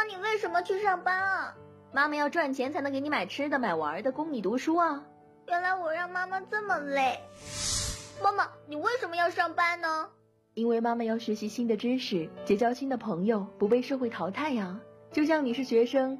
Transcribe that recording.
你为什么去上班啊？ 妈妈要赚钱才能给你买吃的买玩的，供你读书啊。 原来我让妈妈这么累。妈妈，你为什么要上班呢？ 因为妈妈要学习新的知识，结交新的朋友，不被社会淘汰呀。就像你是学生，